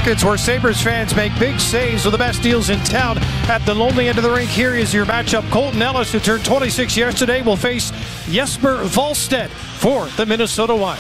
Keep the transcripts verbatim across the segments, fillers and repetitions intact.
Markets, where Sabres fans make big saves with the best deals in town. At the lonely end of the rink, here is your matchup. Colton Ellis, who turned twenty-six yesterday, will face Jesper Wallstedt for the Minnesota Wild.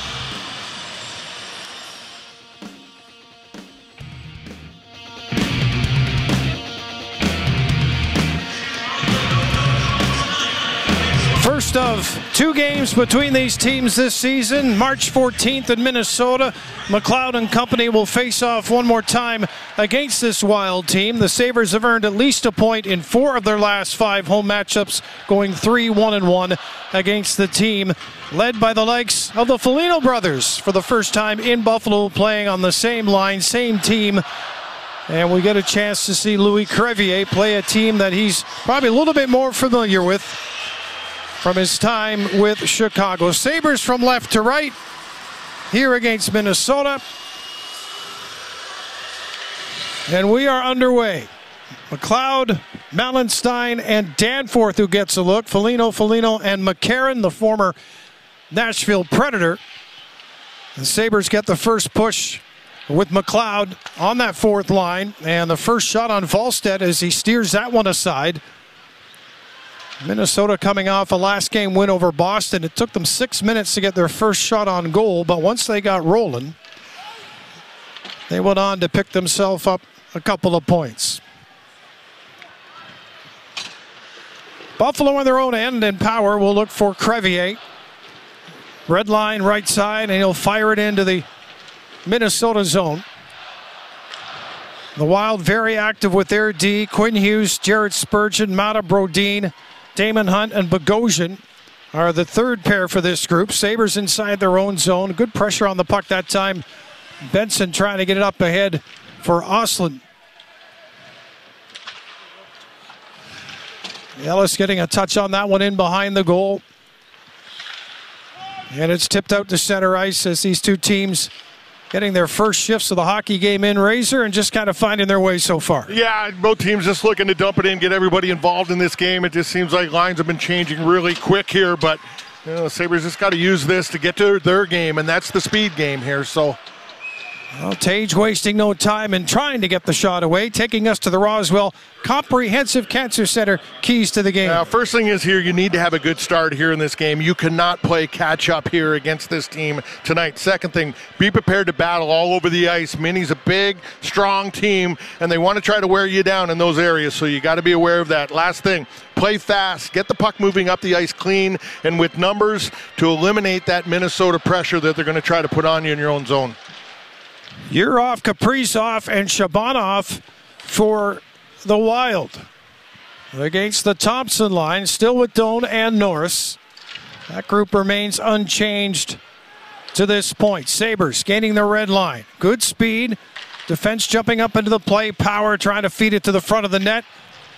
First of two games between these teams this season. March fourteenth in Minnesota. McLeod and company will face off one more time against this Wild team. The Sabres have earned at least a point in four of their last five home matchups, going three one and one against the team led by the likes of the Foligno brothers for the first time in Buffalo, playing on the same line, same team. And we get a chance to see Louis Crevier play a team that he's probably a little bit more familiar with from his time with Chicago. Sabres from left to right here against Minnesota. And we are underway. McLeod, Malenstein, and Danforth, who gets a look. Foligno, Foligno, and McCarron, the former Nashville Predator. The Sabres get the first push with McLeod on that fourth line. And the first shot on Wallstedt as he steers that one aside. Minnesota coming off a last game win over Boston. It took them six minutes to get their first shot on goal, but once they got rolling, they went on to pick themselves up a couple of points. Buffalo on their own end and power will look for Crevier. Red line right side, and he'll fire it into the Minnesota zone. The Wild very active with their D. Quinn Hughes, Jared Spurgeon, Mata Brodin, Damon Hunt, and Bogosian are the third pair for this group. Sabres inside their own zone. Good pressure on the puck that time. Benson trying to get it up ahead for Ostlund. Ellis getting a touch on that one in behind the goal. And it's tipped out to center ice as these two teams getting their first shifts of the hockey game in, Razor, and just kind of finding their way so far. Yeah, both teams just looking to dump it in, get everybody involved in this game. It just seems like lines have been changing really quick here, but you know, Sabres just got to use this to get to their game, and that's the speed game here. So, well, Tage wasting no time in trying to get the shot away, taking us to the Roswell Comprehensive Cancer Center keys to the game. Now, first thing is here, you need to have a good start here in this game. You cannot play catch up here against this team tonight. Second thing, be prepared to battle all over the ice. Minnie's a big, strong team, and they want to try to wear you down in those areas, so you got to be aware of that. Last thing, play fast, get the puck moving up the ice clean, and with numbers to eliminate that Minnesota pressure that they're going to try to put on you in your own zone. You're off, Kaprizov, and Shabanov for the Wild. Against the Thompson line, still with Doan and Norris. That group remains unchanged to this point. Sabres gaining the red line. Good speed. Defense jumping up into the play. Power trying to feed it to the front of the net.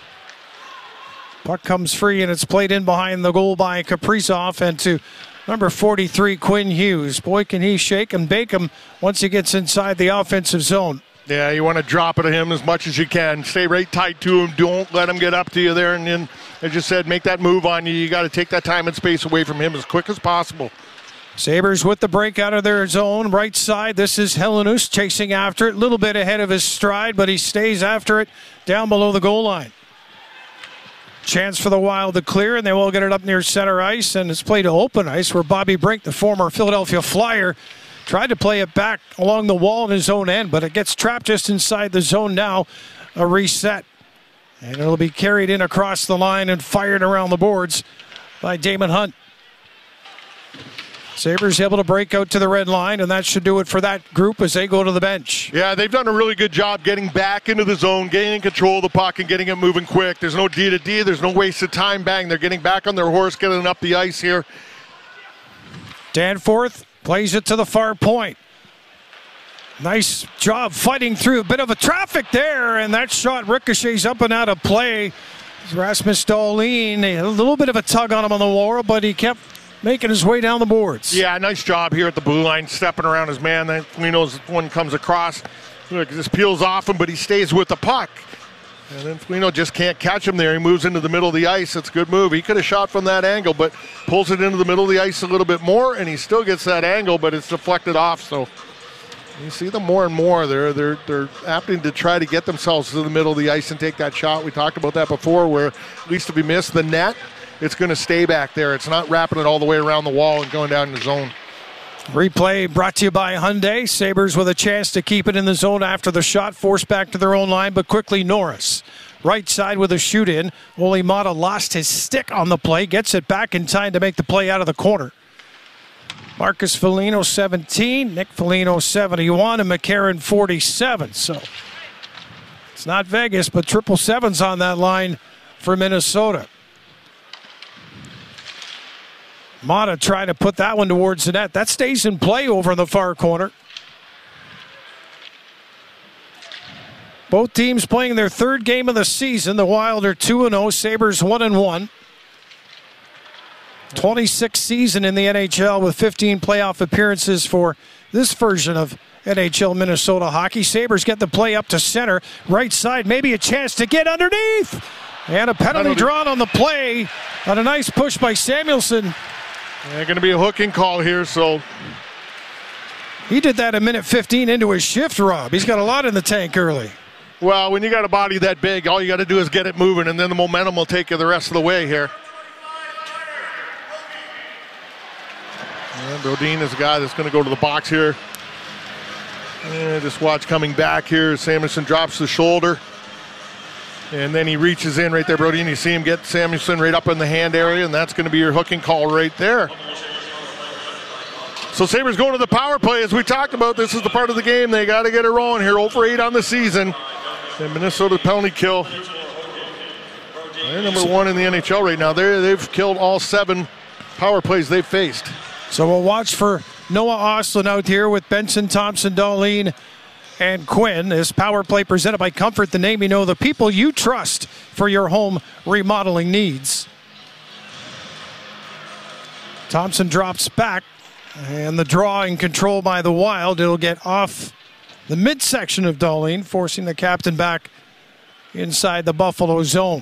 Puck comes free, and it's played in behind the goal by Kaprizov and to number forty-three, Quinn Hughes. Boy, can he shake and bake him once he gets inside the offensive zone. Yeah, you want to drop it to him as much as you can. Stay right tight to him. Don't let him get up to you there. And then, as you said, make that move on you. You got to take that time and space away from him as quick as possible. Sabres with the break out of their zone. Right side, this is Helenius chasing after it. A little bit ahead of his stride, but he stays after it down below the goal line. Chance for the Wild to clear, and they will get it up near center ice, and it's played to open ice where Bobby Brink, the former Philadelphia Flyer, tried to play it back along the wall in his own end, but it gets trapped just inside the zone now. A reset. And it'll be carried in across the line and fired around the boards by Damon Hunt. Sabres able to break out to the red line, and that should do it for that group as they go to the bench. Yeah, they've done a really good job getting back into the zone, gaining control of the puck and getting it moving quick. There's no D to D. There's no wasted time. Bang, they're getting back on their horse, getting up the ice here. Danforth plays it to the far point. Nice job fighting through a bit of a traffic there, and that shot ricochets up and out of play. Rasmus Dahlin, a little bit of a tug on him on the wall, but he kept making his way down the boards. Yeah, nice job here at the blue line, stepping around his man. Then Foligno's one comes across. Look, this peels off him, but he stays with the puck. And then Foligno just can't catch him there. He moves into the middle of the ice. It's a good move. He could have shot from that angle, but pulls it into the middle of the ice a little bit more, and he still gets that angle, but it's deflected off. So You see them more and more. They're they're they're happening to try to get themselves to the middle of the ice and take that shot. We talked about that before, where at least if we miss the net, it's going to stay back there. It's not wrapping it all the way around the wall and going down in the zone. Replay brought to you by Hyundai. Sabres with a chance to keep it in the zone after the shot, forced back to their own line, but quickly Norris. Right side with a shoot in. Olli Maatta lost his stick on the play, gets it back in time to make the play out of the corner. Marcus Foligno seventeen, Nick Foligno seventy-one, and McCarron forty-seven. So it's not Vegas, but triple sevens on that line for Minnesota. Maatta trying to put that one towards the net. That stays in play over in the far corner. Both teams playing their third game of the season. The Wild are two and oh, Sabres one and one. twenty-sixth season in the N H L with fifteen playoff appearances for this version of N H L Minnesota hockey. Sabres get the play up to center. Right side, maybe a chance to get underneath. And a penalty drawn on the play on a nice push by Samuelsson. Yeah, going to be a hooking call here, so. He did that a minute fifteen into his shift, Rob. He's got a lot in the tank early. Well, when you got a body that big, all you got to do is get it moving, and then the momentum will take you the rest of the way here. And Brodin is a guy that's going to go to the box here. And just watch coming back here. Samuelsson drops the shoulder. And then he reaches in right there, Brodin. You see him get Samuelsson right up in the hand area, and that's going to be your hooking call right there. So Sabres going to the power play. As we talked about, this is the part of the game they got to get it rolling here. oh for eight on the season. And Minnesota penalty kill. They're number one in the N H L right now. They're, they've killed all seven power plays they've faced. So we'll watch for Noah Ostlund out here with Benson, Thompson, Dahlin, and Quinn. This power play presented by Comfort, the name you know, the people you trust for your home remodeling needs. Thompson drops back, and the draw in control by the Wild. It'll get off the midsection of Dahlin, forcing the captain back inside the Buffalo zone.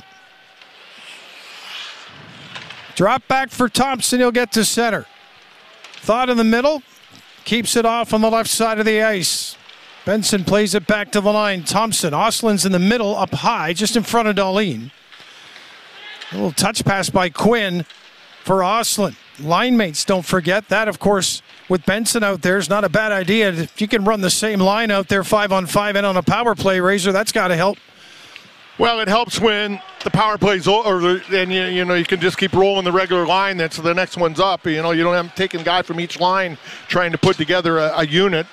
Drop back for Thompson. He'll get to center. Thought in the middle. Keeps it off on the left side of the ice. Benson plays it back to the line. Thompson. Ostlund's in the middle, up high, just in front of Dahlin. A little touch pass by Quinn for Ostlund. Line mates, don't forget. That, of course, with Benson out there, is not a bad idea. If you can run the same line out there, five on five and on a power play, Razor, that's got to help. Well, it helps when the power plays over, and you, you know you can just keep rolling the regular line. That's the next one's up. You know you don't have taking a guy from each line trying to put together a, a unit.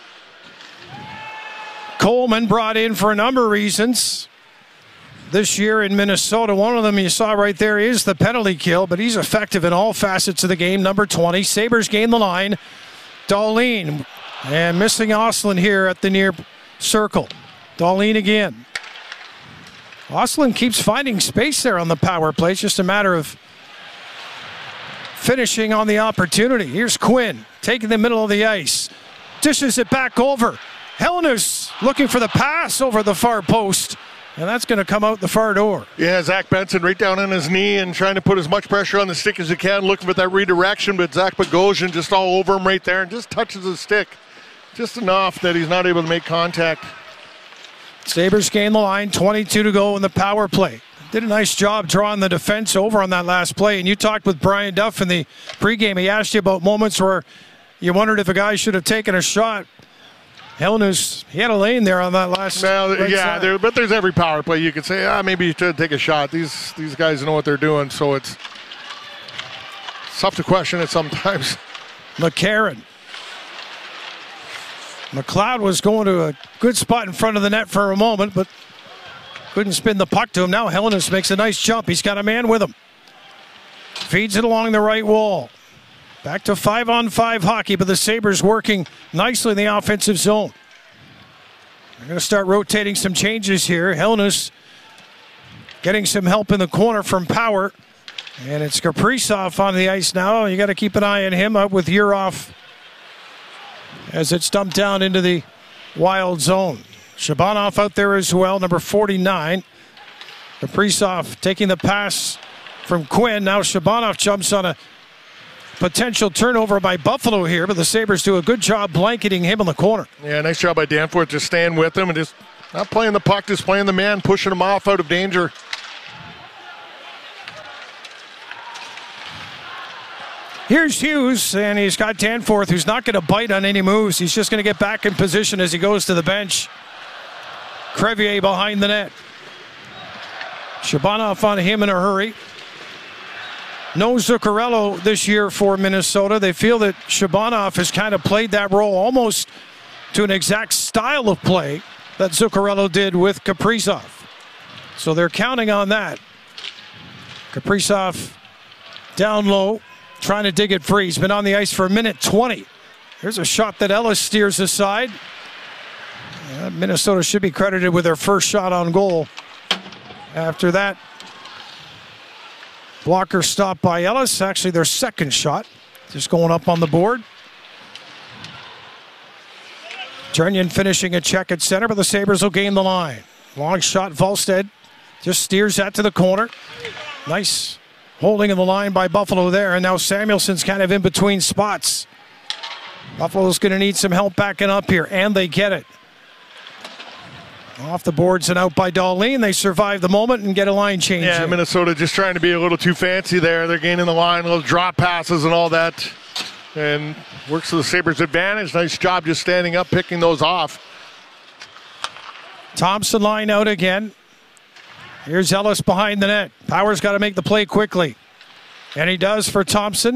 Coleman brought in for a number of reasons this year in Minnesota. One of them you saw right there is the penalty kill, but he's effective in all facets of the game. Number twenty, Sabres gain the line. Dahlin, and missing Ostlund here at the near circle. Dahlin again. Ostlund keeps finding space there on the power play. It's just a matter of finishing on the opportunity. Here's Quinn taking the middle of the ice. Dishes it back over. Helenius looking for the pass over the far post. And that's going to come out the far door. Yeah, Zach Benson right down on his knee and trying to put as much pressure on the stick as he can, looking for that redirection, but Zach Bogosian just all over him right there and just touches the stick just enough that he's not able to make contact. Sabres gain the line, twenty-two to go in the power play. Did a nice job drawing the defense over on that last play. And you talked with Brian Duff in the pregame. He asked you about moments where you wondered if a guy should have taken a shot. Helenius, he had a lane there on that last. Well, right yeah, there, but there's every power play you could say, ah, maybe you should take a shot. These these guys know what they're doing, so it's tough to question it sometimes. McCarron. McLeod was going to a good spot in front of the net for a moment, but couldn't spin the puck to him. Now Helenius makes a nice jump. He's got a man with him. Feeds it along the right wall. Back to five-on-five hockey, but the Sabres working nicely in the offensive zone. They're going to start rotating some changes here. Helenius getting some help in the corner from Power. And it's Kaprizov on the ice now. You got to keep an eye on him, up with Urov as it's dumped down into the Wild zone. Shabanov out there as well, number forty-nine. Kaprizov taking the pass from Quinn. Now Shabanov jumps on a potential turnover by Buffalo here, but the Sabres do a good job blanketing him in the corner. Yeah, nice job by Danforth just staying with him and just not playing the puck, just playing the man, pushing him off out of danger. Here's Hughes, and he's got Danforth, who's not going to bite on any moves. He's just going to get back in position as he goes to the bench. Crevier behind the net. Shabanoff on him in a hurry. No Zuccarello this year for Minnesota. They feel that Shabanoff has kind of played that role almost to an exact style of play that Zuccarello did with Kaprizov. So they're counting on that. Kaprizov down low, trying to dig it free. He's been on the ice for a minute twenty. Here's a shot that Ellis steers aside. Yeah, Minnesota should be credited with their first shot on goal. After that, blocker stopped by Ellis. Actually, their second shot. Just going up on the board. Jernian finishing a check at center, but the Sabres will gain the line. Long shot, Volstead just steers that to the corner. Nice holding of the line by Buffalo there, and now Samuelson's kind of in between spots. Buffalo's going to need some help backing up here, and they get it. Off the boards and out by Dahlin. They survive the moment and get a line change. Yeah, in. Minnesota just trying to be a little too fancy there. They're gaining the line, little drop passes and all that. And works to the Sabres' advantage. Nice job just standing up, picking those off. Thompson line out again. Here's Ellis behind the net. Power's got to make the play quickly. And he does for Thompson.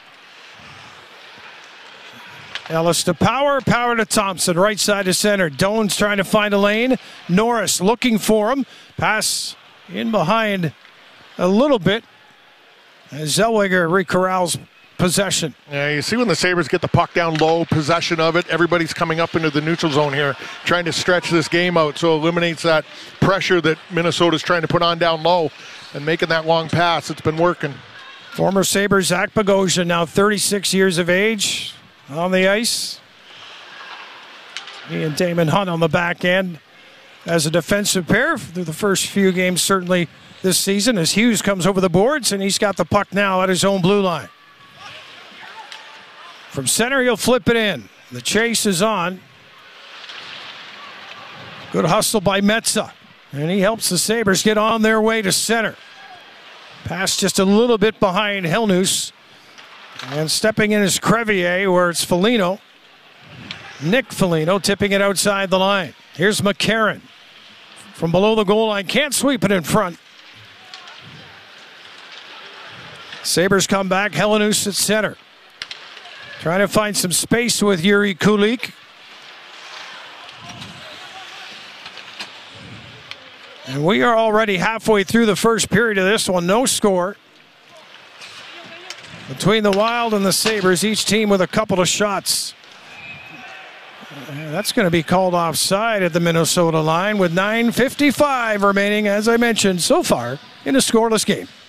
Ellis to Power, Power to Thompson, right side to center. Doan's trying to find a lane. Norris looking for him. Pass in behind a little bit. As Zellweger recorrals possession. Yeah, you see when the Sabres get the puck down low, possession of it, everybody's coming up into the neutral zone here, trying to stretch this game out, so it eliminates that pressure that Minnesota's trying to put on down low and making that long pass. It's been working. Former Sabre Zach Bogosian, now thirty-six years of age, on the ice. He and Damon Hunt on the back end as a defensive pair through the first few games, certainly this season, as Hughes comes over the boards, and he's got the puck now at his own blue line. From center, he'll flip it in. The chase is on. Good hustle by Metsa. And he helps the Sabres get on their way to center. Pass just a little bit behind Helnus. And stepping in is Crevier, where it's Foligno. Nick Foligno tipping it outside the line. Here's McCarron. From below the goal line, can't sweep it in front. Sabres come back, Helnus at center. Trying to find some space with Yuri Kulik. And we are already halfway through the first period of this one. No score. Between the Wild and the Sabres, each team with a couple of shots. And that's going to be called offside at the Minnesota line with nine fifty-five remaining, as I mentioned, so far in a scoreless game.